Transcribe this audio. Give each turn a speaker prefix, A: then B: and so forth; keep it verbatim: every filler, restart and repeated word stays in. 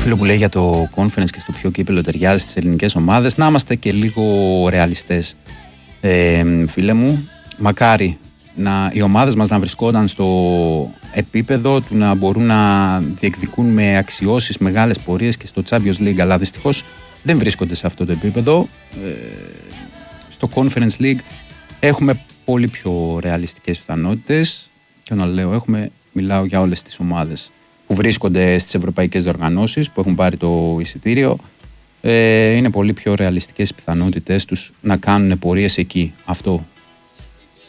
A: φίλο που λέει για το conference και στο ποιο κύπελλο ταιριάζει στις ελληνικές ομάδες. Να είμαστε και λίγο ρεαλιστές, ε, φίλε μου. Μακάρι να, οι ομάδες μας να βρισκόταν στο επίπεδο του να μπορούν να διεκδικούν με αξιώσεις μεγάλες πορείες και στο Champions League, αλλά δυστυχώς δεν βρίσκονται σε αυτό το επίπεδο. Ε, στο Conference League έχουμε πολύ πιο ρεαλιστικές πιθανότητες, και όταν λέω έχουμε, μιλάω για όλες τις ομάδες που βρίσκονται στις ευρωπαϊκές διοργανώσεις, που έχουν πάρει το εισιτήριο. Ε, είναι πολύ πιο ρεαλιστικές οι πιθανότητες τους να κάνουν πορείες εκεί. Αυτό